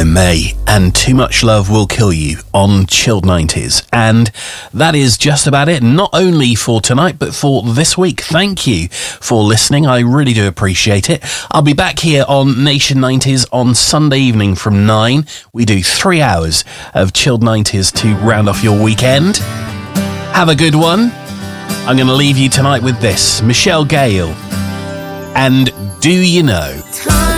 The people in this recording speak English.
May and Too Much Love Will Kill You on Chilled 90s. And that is just about it, not only for tonight, but for this week. Thank you for listening. I really do appreciate it. I'll be back here on Nation 90s on Sunday evening from 9. We do 3 hours of Chilled 90s to round off your weekend. Have a good one. I'm going to leave you tonight with this. Michelle Gale and Do You Know?